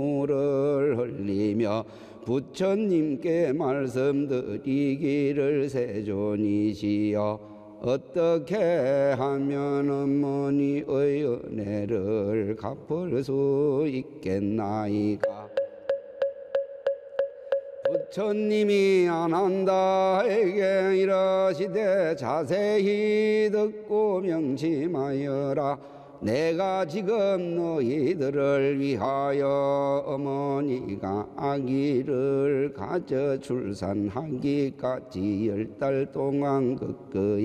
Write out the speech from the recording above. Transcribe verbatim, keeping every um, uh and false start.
눈물을 흘리며 부처님께 말씀드리기를 세존이시여 어떻게 하면 어머니의 은혜를 갚을 수 있겠나이까. 부처님이 아난다에게 이러시되 자세히 듣고 명심하여라. 내가 지금 너희들을 위하여 어머니가 아기를 가져 출산하기까지 열 달 동안 그